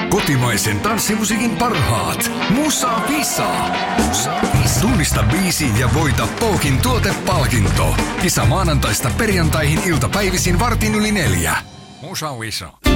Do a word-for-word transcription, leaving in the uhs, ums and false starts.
Kotimaisen tanssimusiikin parhaat. Musa Visa. Musa Visa. Tunnista biisi ja voita Pookin tuotepalkinto. Kisa maanantaista perjantaihin iltapäivisin vartin yli neljä. Musa Visa.